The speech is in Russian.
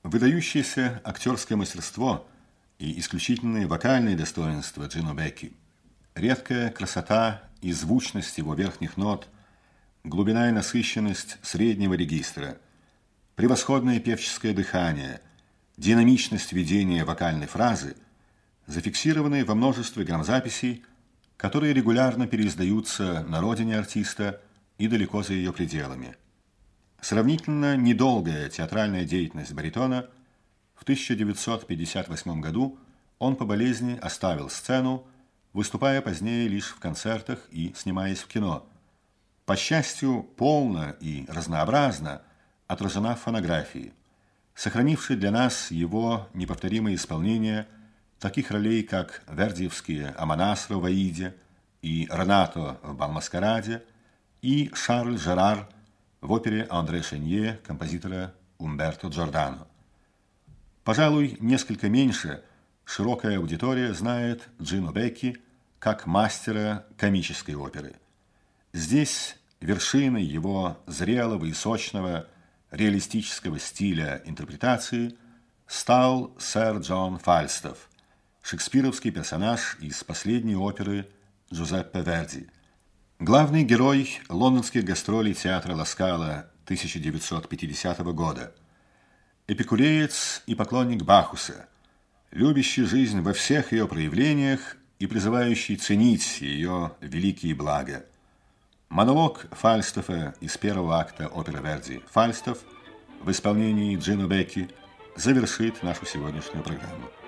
Выдающееся актерское мастерство и исключительные вокальные достоинства Джино Бекки, редкая красота и звучность его верхних нот, глубина и насыщенность среднего регистра, превосходное певческое дыхание, динамичность ведения вокальной фразы зафиксированы во множестве грамзаписей, которые регулярно переиздаются на родине артиста и далеко за ее пределами. Сравнительно недолгая театральная деятельность баритона. В 1958 году он по болезни оставил сцену, выступая позднее лишь в концертах и снимаясь в кино. По счастью, полно и разнообразно отражена в фонографии, сохранившей для нас его неповторимое исполнение таких ролей, как вердиевские Аманасро в «Аиде» и Ренато в «Бал-маскараде» и Шарль Жерар в опере Андре Шенье композитора Умберто Джордано. Пожалуй, несколько меньше широкая аудитория знает Джино Бекки как мастера комической оперы. Здесь вершиной его зрелого и сочного реалистического стиля интерпретации стал сэр Джон Фальстаф, шекспировский персонаж из последней оперы Джузеппе Верди. Главный герой лондонских гастролей театра Ла Скала 1950 года. Эпикуреец и поклонник Бахуса, любящий жизнь во всех ее проявлениях и призывающий ценить ее великие блага. Монолог Фальстафа из первого акта оперы Верди «Фальстаф» в исполнении Джино Бекки завершит нашу сегодняшнюю программу.